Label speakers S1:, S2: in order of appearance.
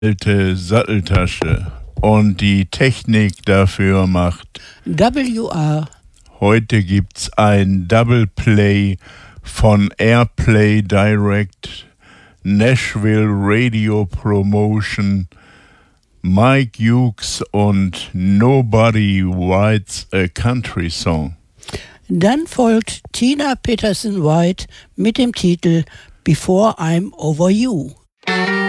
S1: alte Satteltasche und die Technik dafür macht
S2: WR.
S1: Heute gibt's ein Double Play von Airplay Direct, Nashville Radio Promotion, Mike Hughes und Nobody Writes a Country Song.
S2: Dann folgt Tina Peterson White mit dem Titel Before I'm Over You.